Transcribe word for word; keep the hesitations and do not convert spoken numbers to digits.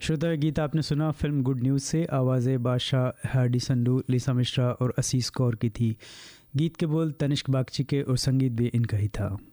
श्रोता, गीत आपने सुना फिल्म गुड न्यूज़ से। आवाज़ें बादशाह, हार्डी संडू, लिसा मिश्रा और असीस कौर की थी। गीत के बोल तनिष्क बागची के और संगीत भी इनका ही था।